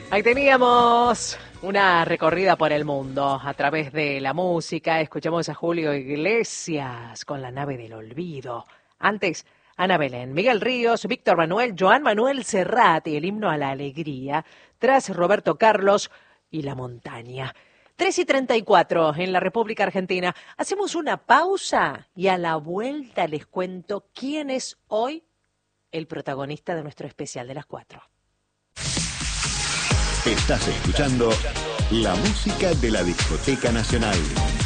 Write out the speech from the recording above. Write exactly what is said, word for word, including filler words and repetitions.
Ahí teníamos una recorrida por el mundo a través de la música. Escuchamos a Julio Iglesias con La nave del olvido. Antes, Ana Belén, Miguel Ríos, Víctor Manuel, Joan Manuel Serrat y el himno a la alegría. Tras Roberto Carlos y La montaña. tres y treinta y cuatro en la República Argentina. Hacemos una pausa y a la vuelta les cuento quién es hoy el protagonista de nuestro especial de las cuatro. Estás escuchando la música de la Discoteca Nacional.